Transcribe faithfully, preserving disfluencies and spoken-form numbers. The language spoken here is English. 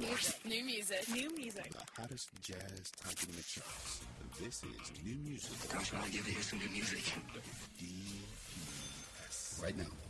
music. New music. New music. The hottest jazz topping the charts. This is new music. Gosh, I want to give you some good music. D E S. Right now.